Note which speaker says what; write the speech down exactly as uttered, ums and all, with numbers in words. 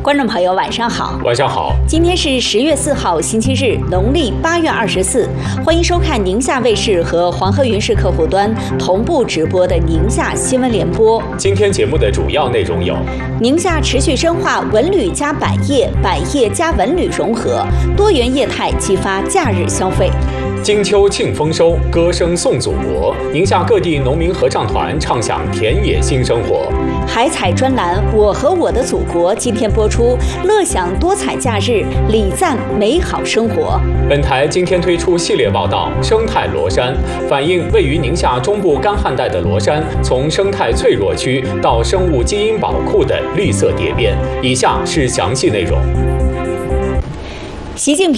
Speaker 1: 观众朋友，晚上好。
Speaker 2: 晚上好。
Speaker 1: 今天是十月四号，星期日，农历八月二十四。欢迎收看宁夏卫视和黄河云视客户端同步直播的宁夏新闻联播。
Speaker 2: 今天节目的主要内容有：
Speaker 1: 宁夏持续深化文旅加百业、百业加文旅融合，多元业态激发假日消费。
Speaker 2: 金秋庆丰收，歌声颂祖国。宁夏各地农民合唱团唱响田野新生活。
Speaker 1: 海采专栏《我和我的祖国》今天播出，乐享多彩假日，礼赞美好生活。
Speaker 2: 本台今天推出系列报道《生态罗山》，反映位于宁夏中部干旱带的罗山，从生态脆弱区到生物基因宝库的绿色蝶变。以下是详细内容。
Speaker 1: 习近平